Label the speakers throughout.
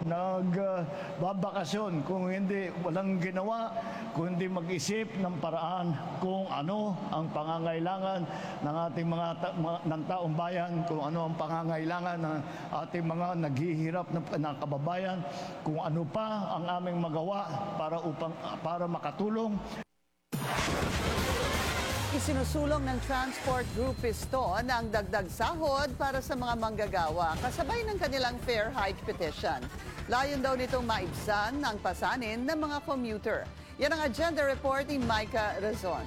Speaker 1: nagbabakasyon kung hindi walang ginawa, kung hindi mag-isip ng paraan kung ano ang pangangailangan ng ating ng taong bayan, kung ano ang pangangailangan ng ating mga naghihirap na kababayan, kung ano pa ang aming magawa para makatulong.
Speaker 2: Isinusulong ng Transport Group Piston ang dagdag sahod para sa mga manggagawa kasabay ng kanilang fare hike petition. Layon daw nitong maibsan ang pasanin ng mga commuter. Yan ang agenda report ni Micah Razon.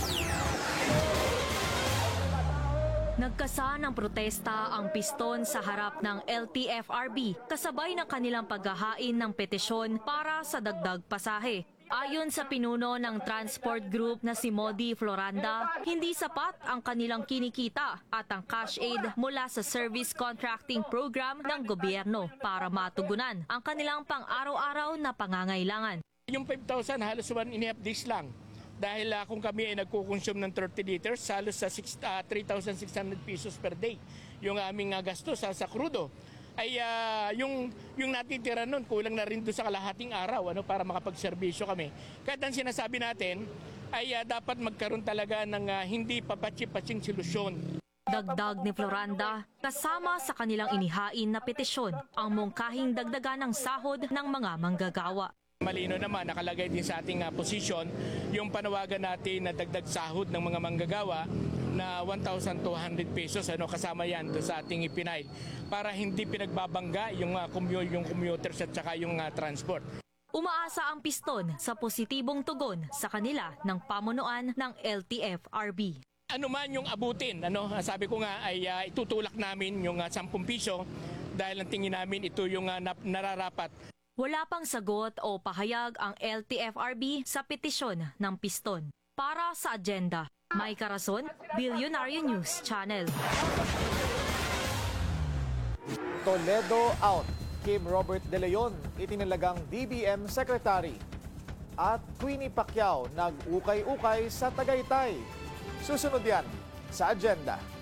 Speaker 3: Nagkasa ng protesta ang piston sa harap ng LTFRB kasabay ng kanilang paghahain ng petisyon para sa dagdag pasahe. Ayon sa pinuno ng transport group na si Modi Floranda, hindi sapat ang kanilang kinikita at ang cash aid mula sa service contracting program ng gobyerno para matugunan ang kanilang pang-araw-araw na pangangailangan.
Speaker 4: Yung 5,000 halos 1.5 days lang. Dahil kung kami ay nagkukonsume ng 30 liters, halos sa 3,600 pesos per day yung aming gastos sa krudo. Ay yung natitira nun, kulang na rin doon sa kalahating araw para makapagserbisyo kami. Kaya ang sinasabi natin ay dapat magkaroon talaga ng hindi papatsi-patsing solusyon.
Speaker 3: Dagdag ni Floranda, kasama sa kanilang inihain na petisyon ang mungkahing dagdagan ng sahod ng mga manggagawa.
Speaker 4: Malino naman, nakalagay din sa ating posisyon yung panawagan natin na dagdag sahod ng mga manggagawa na 1,200 pesos, kasama yan sa ating ipinay para hindi pinagbabangga yung commuters at saka yung transport.
Speaker 3: Umaasa ang piston sa positibong tugon sa kanila ng pamunuan ng LTFRB.
Speaker 4: Ano man yung abutin, sabi ko nga ay itutulak namin yung 10 piso dahil ang tingin namin ito yung nararapat.
Speaker 3: Wala pang sagot o pahayag ang LTFRB sa petisyon ng piston. Para sa agenda, Micah Razon, Billionaire News Channel.
Speaker 5: Toledo out. Kim Robert De Leon, itinalagang DBM Secretary. At Queenie Pacquiao, nag-ukay-ukay sa Tagaytay. Susunod yan sa agenda.